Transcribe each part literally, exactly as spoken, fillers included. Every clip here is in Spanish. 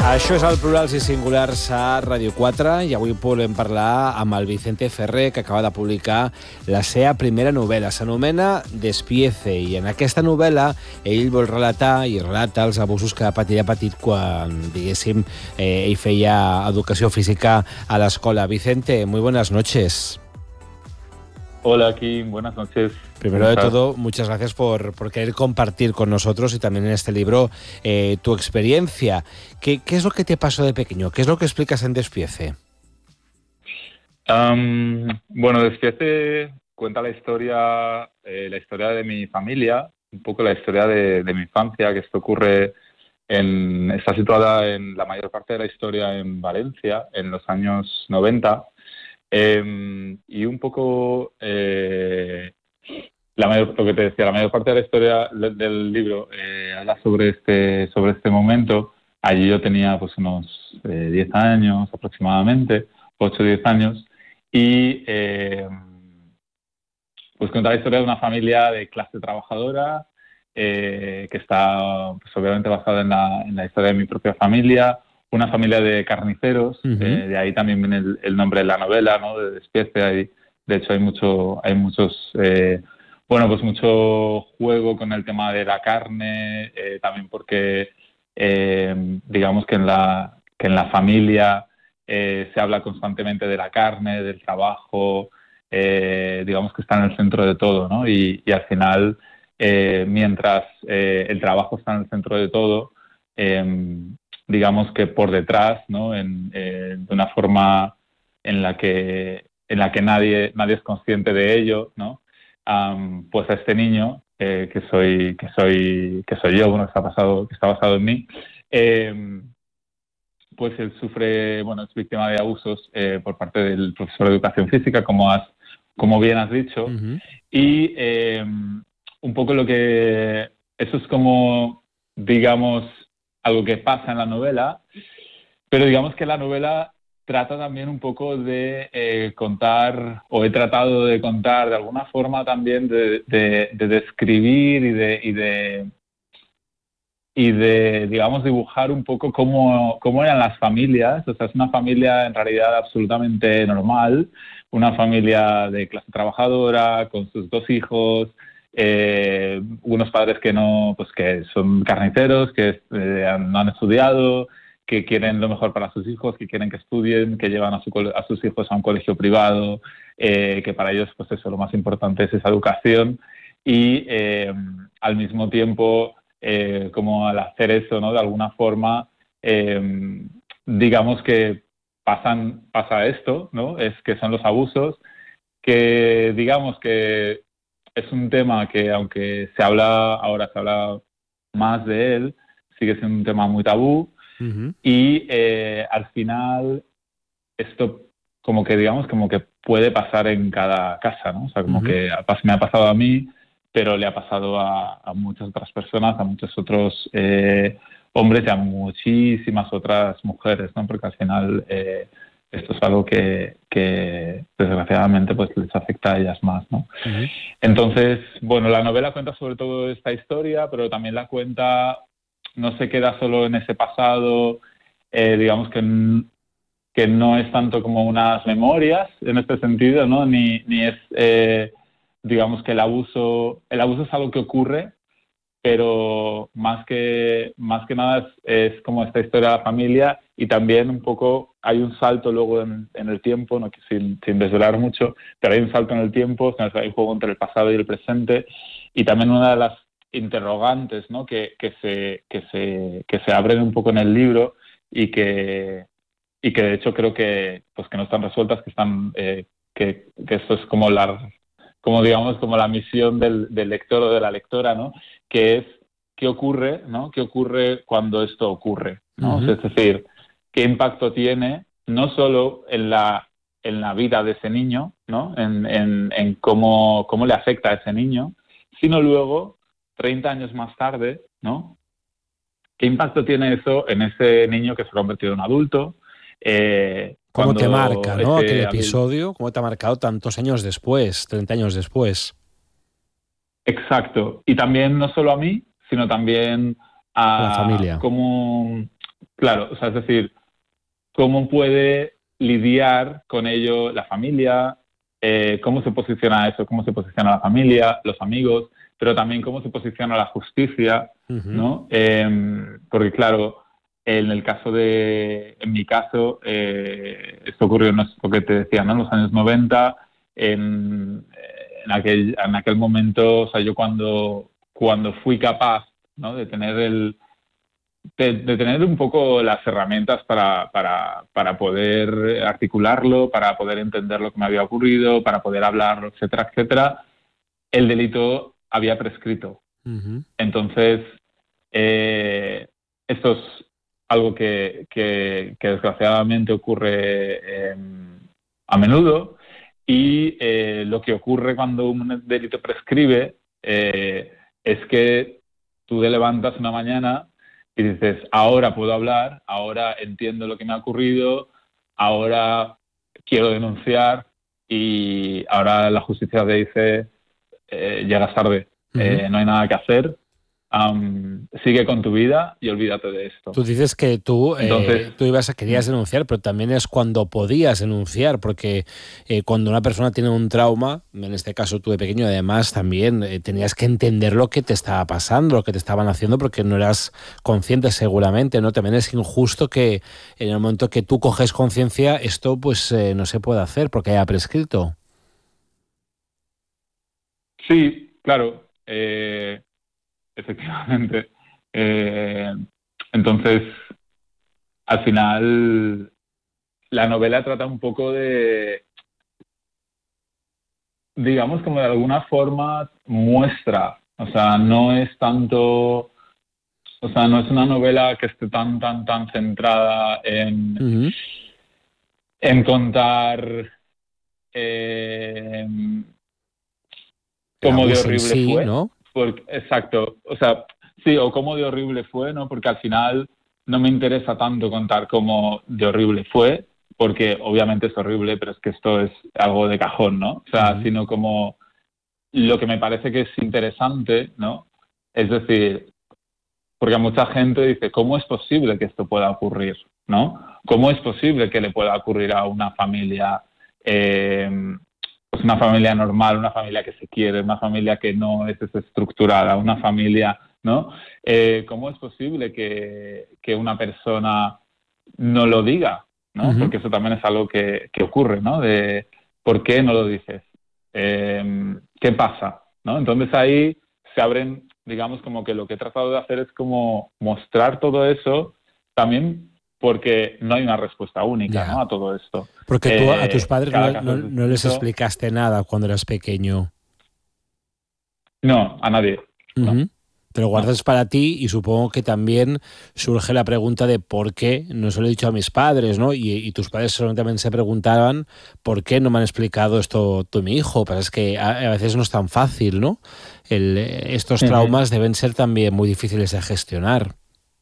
Això és el Plurals i Singulars a Ràdio quatre i avui volem parlar amb el Vicente Ferrer, que acaba de publicar la seva primera novel·la. S'anomena Despiece, i en aquesta novel·la ell vol relatar i relata els abusos que va patir de petit quan, diguéssim, eh, ell feia educació física a l'escola. Vicente, muy buenas noches. Hola, Kim, buenas noches. Primero de todo, muchas gracias por, por querer compartir con nosotros y también en este libro eh, tu experiencia. ¿Qué, ¿Qué es lo que te pasó de pequeño? ¿Qué es lo que explicas en Despiece? Um, bueno, Despiece cuenta la historia, eh, la historia de mi familia, un poco la historia de, de mi infancia, que esto ocurre, en, está situada en la mayor parte de la historia en Valencia, en los años noventa. Eh, y un poco eh, la mayor, lo que te decía, la mayor parte de la historia del, del libro eh, habla sobre este, sobre este momento. Allí yo tenía pues unos eh, diez años aproximadamente, ocho o diez años, y eh, pues cuenta la historia de una familia de clase trabajadora eh, que está pues, obviamente basada en la, en la historia de mi propia familia. Una familia de carniceros, uh-huh. eh, de ahí también viene el, el nombre de la novela, ¿no? De Despiece. Hay, de hecho, hay mucho, hay muchos, eh, bueno, pues mucho juego con el tema de la carne, eh, también porque, eh, digamos que en la, que en la familia eh, se habla constantemente de la carne, del trabajo, eh, digamos que está en el centro de todo, ¿no? Y, y al final, eh, mientras eh, el trabajo está en el centro de todo, eh, digamos que por detrás, ¿no? En, eh, de una forma en la que en la que nadie nadie es consciente de ello, ¿no? Um, pues a este niño eh, que soy que soy que soy yo, bueno, que está basado que está basado en mí, eh, pues él sufre, bueno, es víctima de abusos eh, por parte del profesor de educación física, como has como bien has dicho, uh-huh. y eh, un poco lo que eso es como, digamos, algo que pasa en la novela, pero digamos que la novela trata también un poco de eh, contar, o he tratado de contar de alguna forma también de, de, de describir y de, y de, y de, digamos, dibujar un poco cómo, cómo eran las familias. O sea, es una familia en realidad absolutamente normal, una familia de clase trabajadora, con sus dos hijos, Eh, unos padres que no, pues que son carniceros, que eh, no han estudiado, que quieren lo mejor para sus hijos, que quieren que estudien, que llevan a, su, a sus hijos a un colegio privado, eh, que para ellos, pues eso, lo más importante es esa educación. Y eh, al mismo tiempo, eh, como al hacer eso, ¿no? De alguna forma, eh, digamos que pasan, pasa esto, ¿no? Es que son los abusos, que digamos que es un tema que, aunque se habla, ahora se habla más de él, sigue siendo un tema muy tabú. Uh-huh. Y eh, al final esto como que, digamos, como que puede pasar en cada casa, ¿no? O sea, como uh-huh. que me ha pasado a mí, pero le ha pasado a, a muchas otras personas, a muchos otros eh, hombres y a muchísimas otras mujeres, ¿no? Porque al final eh, esto es algo que, que desgraciadamente pues les afecta a ellas más, ¿no? Uh-huh. Entonces, bueno, la novela cuenta sobre todo esta historia, pero también la cuenta, no se queda solo en ese pasado, eh, digamos que, que no es tanto como unas memorias en este sentido, ¿no? Ni, ni es, eh, digamos que el abuso, el abuso es algo que ocurre, pero más que, más que nada es, es como esta historia de la familia, y también un poco hay un salto luego en, en el tiempo, no sin, sin desvelar mucho, pero hay un salto en el tiempo, hay un juego entre el pasado y el presente, y también una de las interrogantes, ¿no? que, que, se, que, se, que se abren un poco en el libro y que, y que de hecho creo que, pues que no están resueltas, que, están, eh, que, que esto es como la... como digamos, como la misión del, del lector o de la lectora, ¿no? Que es qué ocurre, ¿no? ¿Qué ocurre cuando esto ocurre, ¿no? Uh-huh. Es decir, qué impacto tiene no solo en la, en la vida de ese niño, ¿no? En, en, en cómo, cómo le afecta a ese niño, sino luego, treinta años más tarde, ¿no? ¿Qué impacto tiene eso en ese niño que se ha convertido en un adulto? Eh, ¿Cómo te marca, ¿no? Aquel episodio, cómo te ha marcado tantos años después, treinta años después? Exacto. Y también no solo a mí, sino también a, a la familia. Cómo, claro, o sea, es decir, cómo puede lidiar con ello la familia, eh, cómo se posiciona eso, cómo se posiciona la familia, los amigos, pero también cómo se posiciona la justicia, Ujú. ¿no? Eh, porque claro, en el caso de, en mi caso, eh, esto ocurrió en lo que te decía, ¿no? En los años noventa, en, en aquel, en aquel momento, o sea, yo cuando, cuando fui capaz, ¿no? de tener el de, de tener un poco las herramientas para, para, para poder articularlo, para poder entender lo que me había ocurrido, para poder hablarlo, etcétera, etcétera, el delito había prescrito. Ujú. Entonces, eh, esto es algo que, que, que desgraciadamente ocurre eh, a menudo y eh, lo que ocurre cuando un delito prescribe eh, es que tú te levantas una mañana y dices, ahora puedo hablar, ahora entiendo lo que me ha ocurrido, ahora quiero denunciar y ahora la justicia te dice, eh, llegas tarde, Ujú. eh, no hay nada que hacer, um, sigue con tu vida y olvídate de esto. Tú dices que tú, Entonces, eh, tú ibas a, querías denunciar, pero también es cuando podías denunciar, porque eh, cuando una persona tiene un trauma, en este caso tú de pequeño, además también eh, tenías que entender lo que te estaba pasando, lo que te estaban haciendo, porque no eras consciente seguramente, ¿no? También es injusto que en el momento que tú coges conciencia, esto pues eh, no se puede hacer porque haya prescrito. sí, claro, eh, efectivamente. Eh, entonces, al final, la novela trata un poco de, digamos, como de alguna forma muestra, o sea, no es tanto, o sea, no es una novela que esté tan, tan, tan centrada en, Ujú. en contar eh, El cómo de abuso en horrible sí, fue, ¿no? porque, exacto, o sea, sí, o cómo de horrible fue, ¿no? Porque al final no me interesa tanto contar cómo de horrible fue, porque obviamente es horrible, pero es que esto es algo de cajón, ¿no? O sea, Ujú. sino como lo que me parece que es interesante, ¿no? Es decir, porque mucha gente dice, ¿cómo es posible que esto pueda ocurrir? ¿No? ¿Cómo es posible que le pueda ocurrir a una familia, eh, pues una familia normal, una familia que se quiere, una familia que no es desestructurada, una familia, ¿no? Eh, ¿Cómo es posible que, que una persona no lo diga? ¿No? Ujú. Porque eso también es algo que, que ocurre, ¿no? De ¿por qué no lo dices? Eh, ¿Qué pasa? ¿No? Entonces ahí se abren, digamos, como que lo que he tratado de hacer es como mostrar todo eso también porque no hay una respuesta única, ¿no? Ya. A todo esto. Porque tú a tus Eh, padres cada no, caso no, es no les distinto. explicaste nada cuando eras pequeño. No, a nadie. No, Ujú. Te lo no. guardas para ti y supongo que también surge la pregunta de por qué no se lo he dicho a mis padres, ¿no? Y, y tus padres seguramente también se preguntaban por qué no me han explicado esto tú, mi hijo. Pero es que a, a veces no es tan fácil, ¿no? El, eh, estos Ujú. traumas deben ser también muy difíciles de gestionar.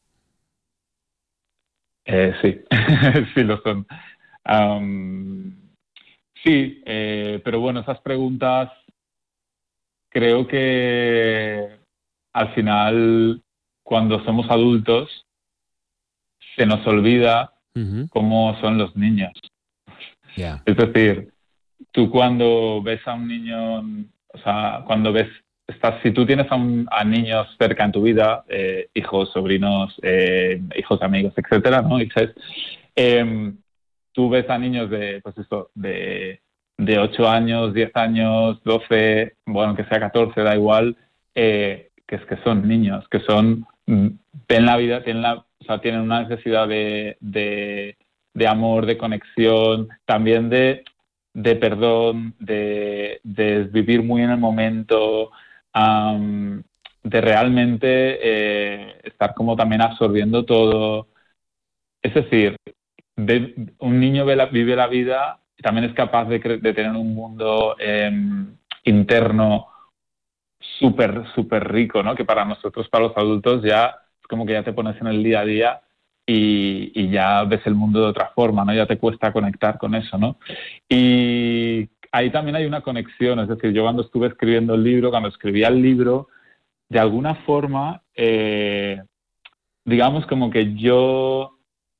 Eh, sí, sí lo son. Am, sí, eh, pero bueno, esas preguntas creo que al final, cuando somos adultos, se nos olvida Ujú. cómo son los niños. Ya. Es decir, tú cuando ves a un niño, o sea, cuando ves, estás, si tú tienes a, un, a niños cerca en tu vida, eh, hijos, sobrinos, eh, hijos, amigos, etcétera, ¿no? Hijas, eh, tú ves a niños de, pues esto, de, de ocho años, diez años, doce, bueno, que sea catorce, da igual, eh, que es que son niños, que son, mm, ven la vida, tienen, la, o sea, tienen una necesidad de, de, de amor, de conexión, también de, de perdón, de, de vivir muy en el momento, um, de realmente eh, estar como también absorbiendo todo. Es decir, ve, un niño ve la, vive la vida y también es capaz de, de tener un mundo eh, interno súper, súper rico, ¿no? Que para nosotros, para los adultos, ya es como que ya te pones en el día a día y, y ya ves el mundo de otra forma, ¿no? Ya te cuesta conectar con eso, ¿no? Y ahí también hay una conexión, es decir, yo cuando estuve escribiendo el libro, cuando escribía el libro, de alguna forma, eh, digamos como que yo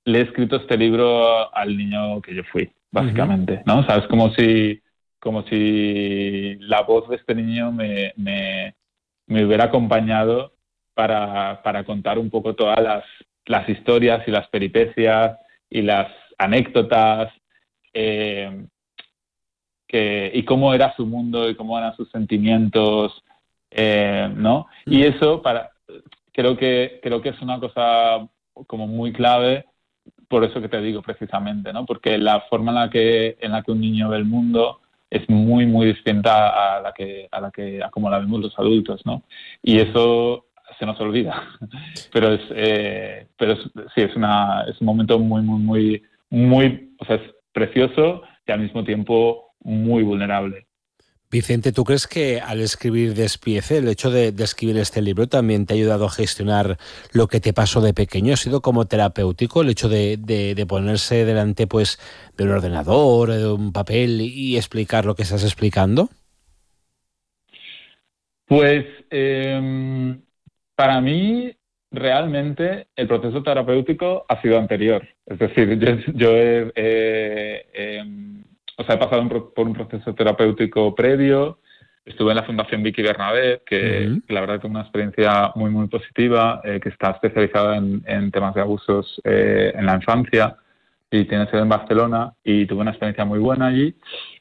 le he escrito este libro al niño que yo fui, básicamente, uh-huh. ¿no? O sea, es como si, como si la voz de este niño me, me, me hubiera acompañado para, para contar un poco todas las, las historias y las peripecias y las anécdotas eh, que, y cómo era su mundo y cómo eran sus sentimientos, eh, ¿no? Uh-huh. Y eso para, creo que, creo que es una cosa como muy clave. Por eso que te digo precisamente, ¿no? Porque la forma en la que en la que un niño ve el mundo es muy muy distinta a la que a la que a como la vemos los adultos, ¿no? Y eso se nos olvida. Pero es eh, pero es, sí es una es un momento muy muy muy muy, o sea, es precioso y al mismo tiempo muy vulnerable. Vicente, ¿tú crees que al escribir Despiece, el hecho de, de escribir este libro también te ha ayudado a gestionar lo que te pasó de pequeño? ¿Ha sido como terapéutico el hecho de, de, de ponerse delante pues de un ordenador, de un papel y explicar lo que estás explicando? Pues eh, para mí realmente el proceso terapéutico ha sido anterior. Es decir, yo, yo he... Eh, eh, O sea, he pasado un, por un proceso terapéutico previo, estuve en la Fundación Vicky Bernabé, que, uh-huh. que la verdad es una experiencia muy, muy positiva, eh, que está especializada en, en temas de abusos eh, en la infancia y tiene sede en Barcelona, y tuve una experiencia muy buena allí.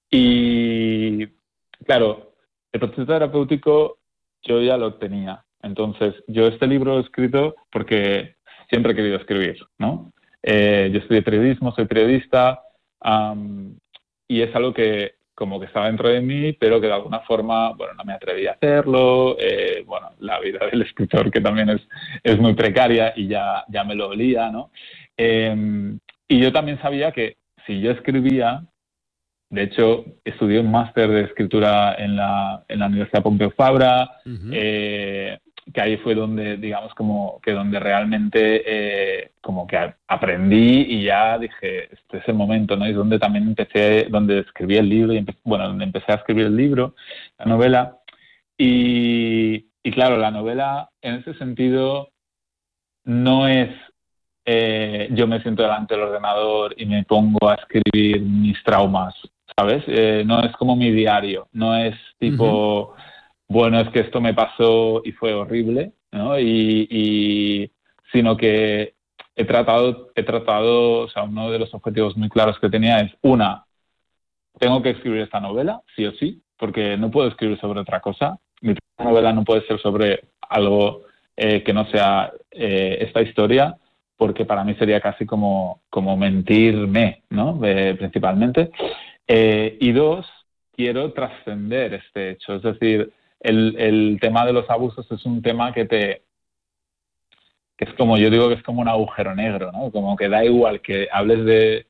Y, claro, el proceso terapéutico yo ya lo tenía. Entonces, yo este libro lo he escrito porque siempre he querido escribir, ¿no? Eh, yo estudié periodismo, soy periodista, um, y es algo que como que estaba dentro de mí, pero que de alguna forma, bueno, no me atreví a hacerlo. Eh, bueno, la vida del escritor, que también es, es muy precaria y ya, ya me lo olía, ¿no? Eh, y yo también sabía que si yo escribía, de hecho, estudié un máster de escritura en la, en la Universidad Pompeu Fabra, uh-huh. eh, que ahí fue donde, digamos, como que donde realmente eh, como que aprendí y ya dije, este es el momento, ¿no? Y es donde también empecé, donde escribí el libro, y empecé, bueno, donde empecé a escribir el libro, la novela. Y, y claro, la novela en ese sentido no es eh, yo me siento delante del ordenador y me pongo a escribir mis traumas, ¿sabes? Eh, no es como mi diario, no es tipo... Uh-huh. Bueno, es que esto me pasó y fue horrible, ¿no? Y, y sino que he tratado, he tratado, o sea, uno de los objetivos muy claros que tenía es, una, tengo que escribir esta novela, sí o sí, porque no puedo escribir sobre otra cosa. Mi novela no puede ser sobre algo eh, que no sea eh, esta historia, porque para mí sería casi como, como mentirme, ¿no? Eh, principalmente. Eh, y dos, quiero trascender este hecho, es decir, El, el tema de los abusos es un tema que te que es como, yo digo que es como un agujero negro, ¿no? Como que da igual que hables de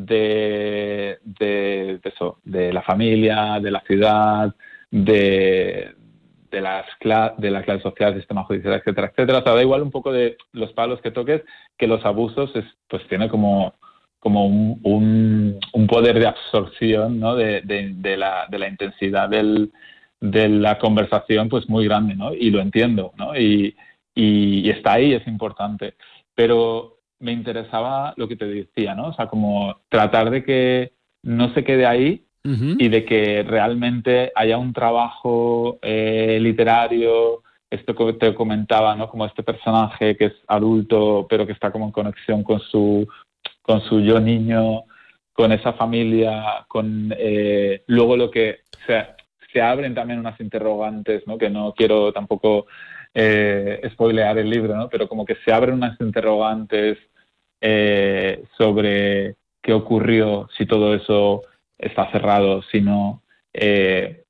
de, de, de eso, de la familia, de la ciudad, de, de las de la clase social, sistema judicial, etcétera, etcétera. O sea, da igual un poco de los palos que toques, que los abusos es, pues tiene como como un, un, un poder de absorción, ¿no? de, de, de, la, de la intensidad del de la conversación pues muy grande, ¿no? Y lo entiendo, ¿no? Y, y, y está ahí, es importante. Pero me interesaba lo que te decía, ¿no? O sea, como tratar de que no se quede ahí uh-huh. y de que realmente haya un trabajo eh, literario, esto que te comentaba, ¿no? Como este personaje que es adulto, pero que está como en conexión con su, con su yo niño, con esa familia, con eh, luego lo que... O sea, se abren también unas interrogantes, ¿no? Que no quiero tampoco eh, spoilear el libro, ¿no? Pero como que se abren unas interrogantes eh, sobre qué ocurrió, si todo eso está cerrado, si no, eh,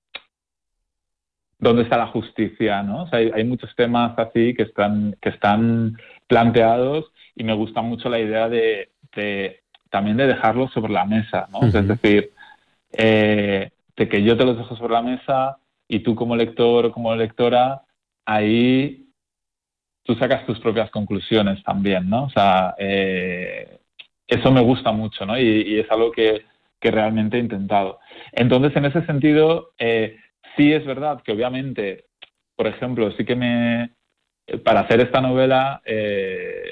dónde está la justicia, ¿no? O sea, hay, hay muchos temas así que están, que están planteados y me gusta mucho la idea de, de también de dejarlos sobre la mesa, ¿no? Uh-huh. Es decir, eh, de que yo te los dejo sobre la mesa y tú como lector o como lectora, ahí tú sacas tus propias conclusiones también, ¿no? O sea, eh, eso me gusta mucho, ¿no? Y, y es algo que, que realmente he intentado. Entonces, en ese sentido, eh, sí es verdad que obviamente, por ejemplo, sí que me... Para hacer esta novela, eh,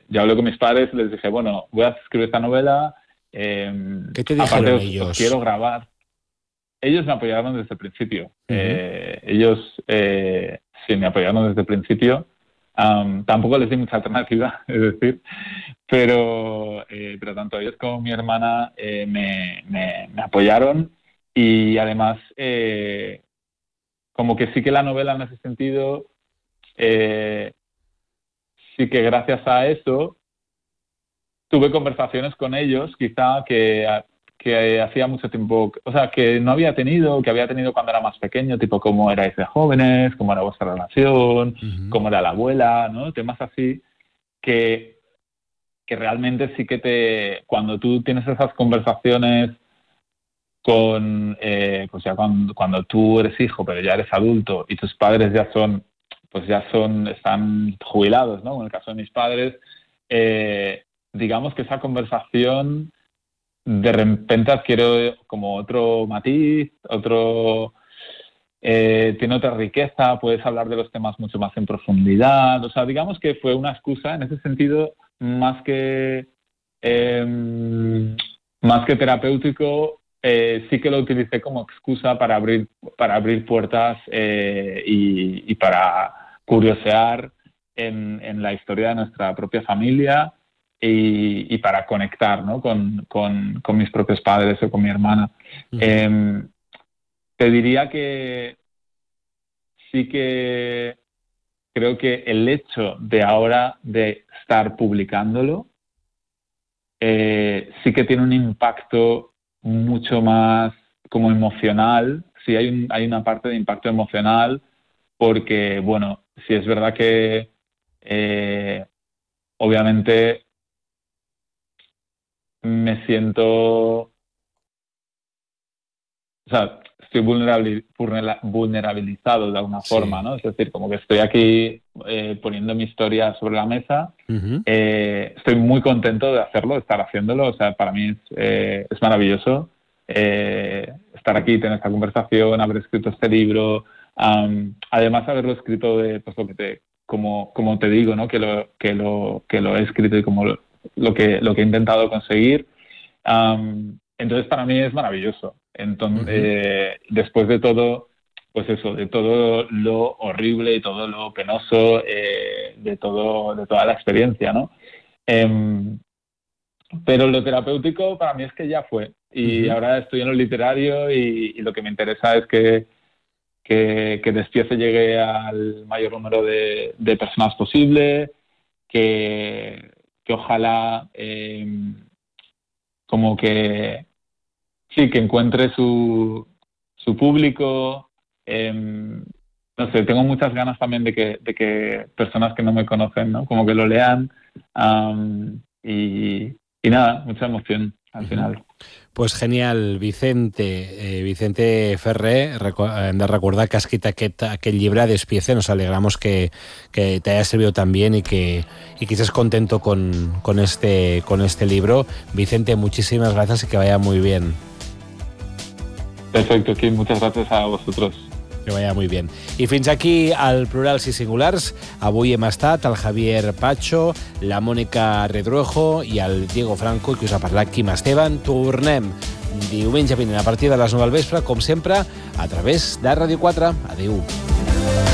yo hablé con mis padres y les dije, bueno, voy a escribir esta novela. Eh, ¿Qué te dijeron aparte os, ellos? os quiero grabar. Ellos me apoyaron desde el principio. Uh-huh. eh, ellos eh, sí me apoyaron desde el principio. Um, tampoco les di mucha alternativa, es decir, pero, eh, pero tanto ellos como mi hermana eh, me, me, me apoyaron y además eh, como que sí que la novela en ese sentido, eh, sí que gracias a eso tuve conversaciones con ellos quizá que... que hacía mucho tiempo, o sea, que no había tenido, que había tenido cuando era más pequeño, tipo cómo erais de jóvenes, cómo era vuestra relación, uh-huh. cómo era la abuela, ¿no? Temas así que, que realmente sí que te... Cuando tú tienes esas conversaciones con... Eh, pues ya cuando, cuando tú eres hijo, pero ya eres adulto y tus padres ya son... pues ya son... están jubilados, ¿no? En el caso de mis padres, eh, digamos que esa conversación... de repente adquiere como otro matiz, otro eh, tiene otra riqueza, puedes hablar de los temas mucho más en profundidad, o sea, digamos que fue una excusa en ese sentido más que eh, más que terapéutico, eh, sí que lo utilicé como excusa para abrir para abrir puertas eh, y, y para curiosear en, en la historia de nuestra propia familia. Y, y para conectar, ¿no? con, con, con mis propios padres o con mi hermana. Uh-huh. Eh, te diría que sí que creo que el hecho de ahora de estar publicándolo eh, sí que tiene un impacto mucho más como emocional. Sí hay, un, hay una parte de impacto emocional porque, bueno, sí es verdad que eh, obviamente me siento, o sea, estoy vulnerabil, vulnerabilizado de alguna sí. forma, ¿no? Es decir, como que estoy aquí eh, poniendo mi historia sobre la mesa. Uh-huh. Eh, estoy muy contento de hacerlo, de estar haciéndolo. O sea, para mí es, eh, es maravilloso eh, estar aquí, tener esta conversación, haber escrito este libro. Um, además, haberlo escrito de, pues, lo que te, como, como te digo, ¿no? Que lo, que lo, que lo he escrito y como lo, lo que lo que he intentado conseguir. Um, entonces para mí es maravilloso. Entonces, uh-huh. eh, después de todo, pues eso, de todo lo horrible y todo lo penoso, eh, de todo, de toda la experiencia, ¿no? Eh, pero lo terapéutico para mí es que ya fue. Y uh-huh. ahora estoy en lo literario y, y lo que me interesa es que que, que Despiece llegue al mayor número de, de personas posible, que que ojalá eh, como que sí, que encuentre su, su público. Eh, no sé, tengo muchas ganas también de que, de que personas que no me conocen, ¿no? Como que lo lean um, y, y nada, mucha emoción al final. Pues genial, Vicente, eh, Vicente Ferrer, hem de recordar que has escrit aquest, aquest llibre Despiece, nos alegramos que, que te haya servido tan bien y que, y que estés contento con, con, este, con este libro. Vicente, muchísimas gracias y que vaya muy bien. Perfecto, Kim, muchas gracias a vosotros. Que vaya muy bien. I fins aquí el Plurals i Singulars. Avui hem estat el Javier Pacho, la Mònica Redruejo i el Diego Franco, i que us ha parlat Quim Esteban. Tornem diumenge vinent a partir de les nou del vespre, com sempre, a través de Ràdio quatre. Adéu.